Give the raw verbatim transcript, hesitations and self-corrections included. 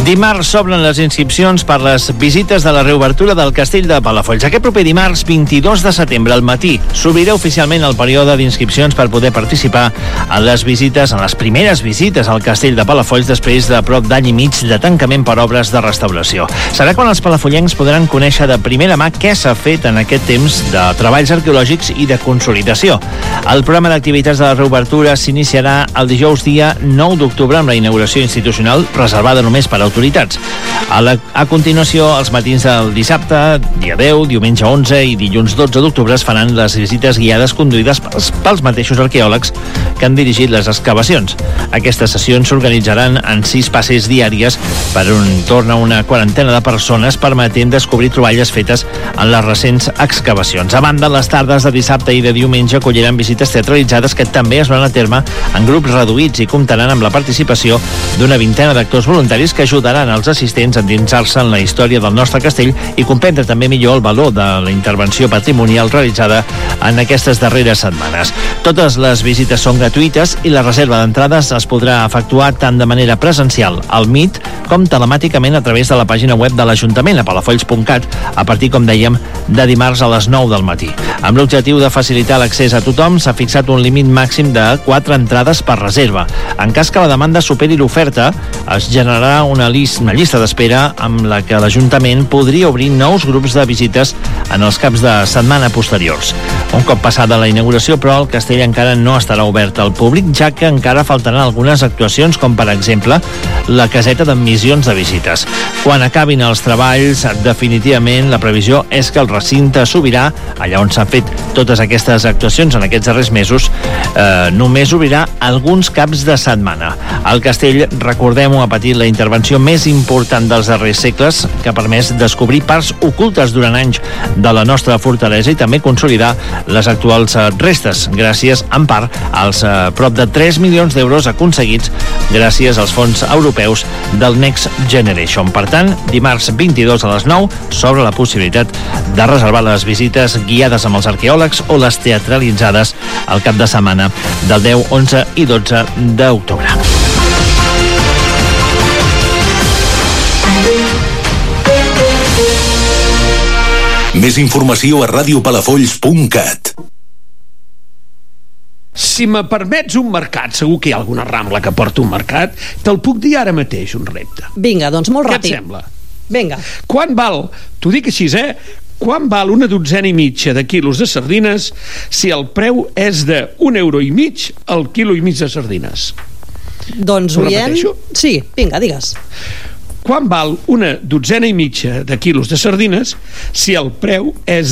Dimarts s'obren les inscripcions per les visites de la reobertura del Castell de Palafolls. Aquest proper dimarts, vint-i-dos de setembre, al matí, s'obrirà oficialment el període d'inscripcions per poder participar en les visites, en les primeres visites al Castell de Palafolls després de prop d'any i mig de tancament per obres de restauració. Serà quan els palafollencs podran conèixer de primera mà què s'ha fet en aquest temps de treballs arqueològics i de consolidació. El programa d'activitats de la reobertura s'iniciarà el dijous dia nou d'octubre amb la inauguració institucional reservada només per a autoritats. A, la, a continuació, els matins del dissabte, dia deu, diumenge onze i dilluns dotze d'octubre es faran les visites guiades conduïdes pels, pels mateixos arqueòlegs que han dirigit les excavacions. Aquestes sessions s'organitzaran en sis passes diàries per un torn a una quarantena de persones, permetent descobrir troballes fetes en les recents excavacions. A banda, les tardes de dissabte i de diumenge acolliran visites teatralitzades que també es van a terme en grups reduïts i comptaran amb la participació d'una vintena d'actors voluntaris que ajudaran als assistents a endinsar-se en la història del nostre castell i comprendre també millor el valor de la intervenció patrimonial realitzada en aquestes darreres setmanes. Totes les visites són gratuïtes i la reserva d'entrades es podrà efectuar tant de manera presencial al M I T com telemàticament a través de la pàgina web de l'Ajuntament a palafolls punt cat a partir, com dèiem, de dimarts a les nou del matí. Amb l'objectiu de facilitar l'accés a tothom, s'ha fixat un límit màxim de quatre entrades per reserva. En cas que la demanda superi l'oferta, es generarà una, list, una llista d'espera amb la que l'Ajuntament podria obrir nous grups de visites en els caps de setmana posteriors. Un cop passada la inauguració, però, el castell encara no estarà obert al públic, ja que encara faltaran algunes actuacions, com per exemple la caseta d'admissions de visites. Quan acabin els treballs, definitivament la previsió és que el recinte s'obrirà, allà on s'han fet totes aquestes actuacions en aquests darrers mesos, eh, només obrirà alguns caps de setmana. El castell, recordem-ho, ha patit la intervenció més important dels darrers segles, que ha permès descobrir parts ocultes durant anys de la nostra fortalesa i també consolidar les actuals restes, gràcies, en part, als eh, prop de tres milions d'euros aconseguits gràcies als fons europeus del Next Generation. Per tant, dimarts vint-i-dos a les nou s'obre la possibilitat de reservar les visites guiades amb els arqueòlegs o les teatralitzades al cap de setmana del deu, onze i dotze d'octubre. Més informació a ràdio palafolls punt cat. Si me permets un mercat, segur que hi ha alguna rambla que porta un mercat, te'l puc dir ara mateix, un repte. Vinga, doncs molt ràpid. Què et sembla? Vinga. Quan val, t'ho dic així, eh? Quan val una dotzena i mitja de quilos de sardines si el preu és de un euro i mig al quilo i mig de sardines? Doncs ho oient... Sí, vinga, digues. Quan val una dotzena i mitja de quilos de sardines si el preu és